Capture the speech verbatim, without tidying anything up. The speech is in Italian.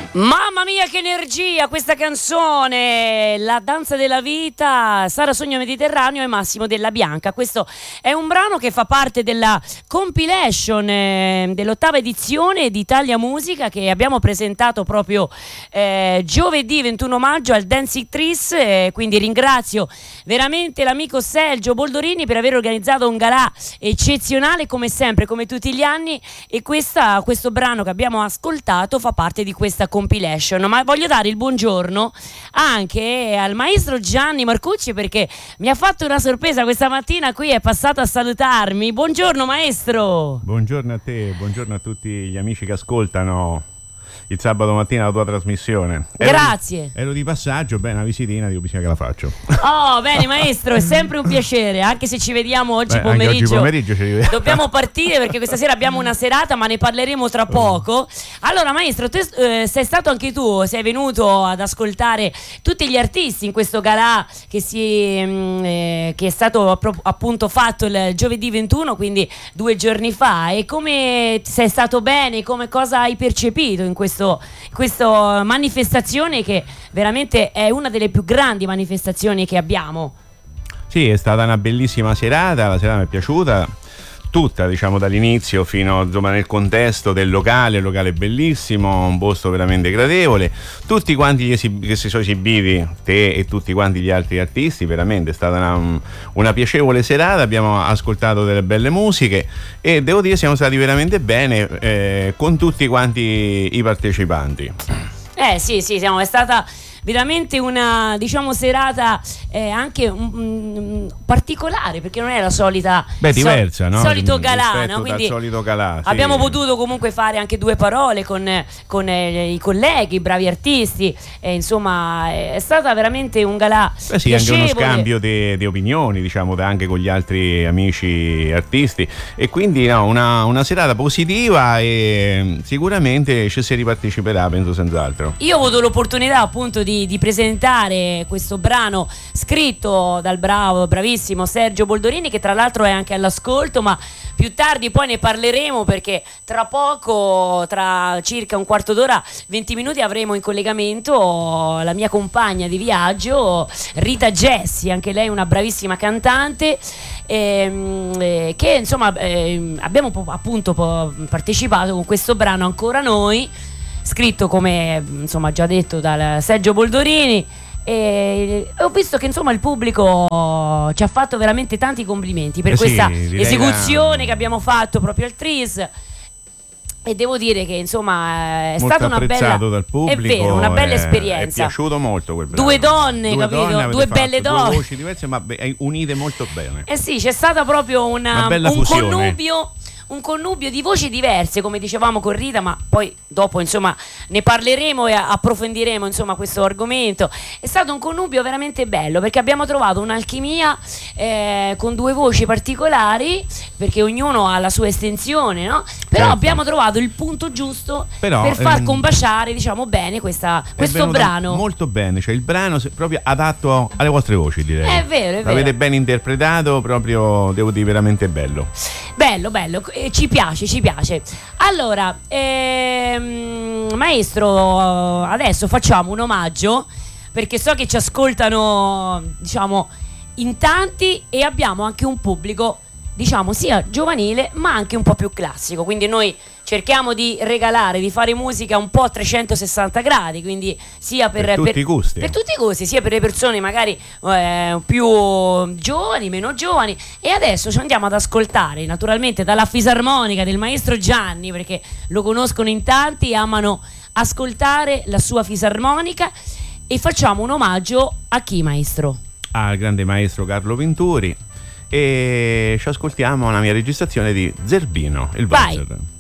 Mamma mia che energia questa canzone, La danza della vita, Sara Sogno Mediterraneo e Massimo Della Bianca. Questo è un brano che fa parte della compilation eh, dell'ottava edizione di Italia Musica che abbiamo presentato proprio eh, giovedì ventuno maggio al Dancing Trees, eh, quindi ringrazio veramente l'amico Sergio Boldorini per aver organizzato un galà eccezionale come sempre, come tutti gli anni, e questa, questo brano che abbiamo ascoltato fa parte di questa compilation. Ma voglio dare il buongiorno anche al maestro Gianni Marcucci, perché mi ha fatto una sorpresa questa mattina, qui è passato a salutarmi. Buongiorno maestro. Buongiorno a te, buongiorno a tutti gli amici che ascoltano il sabato mattina la tua trasmissione. Grazie. Ero di, ero di passaggio, beh, una visitina, dico, bisogna che la faccio. Oh, bene maestro, è sempre un piacere, anche se ci vediamo oggi beh, pomeriggio. Oggi pomeriggio ci vediamo. Dobbiamo partire perché questa sera abbiamo una serata, ma ne parleremo tra poco. Allora maestro, tu, eh, sei stato anche tu, sei venuto ad ascoltare tutti gli artisti in questo galà che, si, mh, eh, che è stato appunto fatto il giovedì ventuno, quindi due giorni fa. E come sei stato bene, come cosa hai percepito in questo questa manifestazione che veramente è una delle più grandi manifestazioni che abbiamo? Sì, è stata una bellissima serata, la serata mi è piaciuta tutta, diciamo, dall'inizio fino, insomma, nel contesto del locale, il locale è bellissimo, un posto veramente gradevole, tutti quanti gli esib- che si sono esibiti, te e tutti quanti gli altri artisti, veramente è stata una, una piacevole serata, abbiamo ascoltato delle belle musiche e devo dire siamo stati veramente bene eh, con tutti quanti i partecipanti. Eh sì, sì, siamo, è stata veramente una, diciamo, serata eh, anche um, um, particolare, perché non è la solita Beh, diversa, so, no? solito galà, no? Quindi dal solito galà, sì. Abbiamo potuto comunque fare anche due parole con, con eh, i colleghi, i bravi artisti, eh, insomma è stata veramente un galà Beh, sì, piacevole. Anche uno scambio di opinioni, diciamo, anche con gli altri amici artisti, e quindi no, una, una serata positiva e sicuramente ci si riparteciperà, penso senz'altro. Io ho avuto l'opportunità appunto di Di, presentare questo brano scritto dal bravo, bravissimo Sergio Boldorini, che tra l'altro è anche all'ascolto, ma più tardi poi ne parleremo, perché tra poco, tra circa un quarto d'ora, venti minuti, avremo in collegamento la mia compagna di viaggio Rita Gessi, anche lei una bravissima cantante, ehm, eh, che insomma eh, abbiamo appunto partecipato con questo brano Ancora Noi, scritto, come insomma già detto, dal Sergio Boldorini, e ho visto che insomma il pubblico ci ha fatto veramente tanti complimenti per eh questa sì, esecuzione la... che abbiamo fatto proprio al Tris, e devo dire che insomma è molto stata una bella, dal pubblico, è vero, una bella è, esperienza. È piaciuto molto quel brano. Due donne, due capito? Donne, due belle donne, due voci diverse ma unite molto bene. Eh sì, c'è stata proprio una, una bella un fusione. connubio un connubio di voci diverse, come dicevamo con Rita, ma poi dopo insomma ne parleremo e approfondiremo insomma questo argomento. È stato un connubio veramente bello, perché abbiamo trovato un'alchimia eh, con due voci particolari, perché ognuno ha la sua estensione, no? Però certo. abbiamo trovato il punto giusto Però, per far ehm, combaciare, diciamo, bene questa, questo brano. Molto bene, cioè il brano proprio adatto alle vostre voci, direi. È vero, è vero. L'avete ben interpretato, proprio, devo dire, veramente bello. Bello, bello, eh, ci piace, ci piace. Allora, ehm, maestro, adesso facciamo un omaggio, perché so che ci ascoltano, diciamo, in tanti, e abbiamo anche un pubblico, diciamo, sia giovanile ma anche un po' più classico, quindi noi cerchiamo di regalare, di fare musica un po' a trecentosessanta gradi, quindi sia per, per tutti per, i gusti, per tutti i gusti, sia per le persone magari eh, più giovani, meno giovani. E adesso ci andiamo ad ascoltare naturalmente dalla fisarmonica del maestro Gianni, perché lo conoscono in tanti, amano ascoltare la sua fisarmonica, e facciamo un omaggio a chi, maestro? Al grande maestro Carlo Venturi, e ci ascoltiamo una mia registrazione di Zerbino, il Vai. valzer.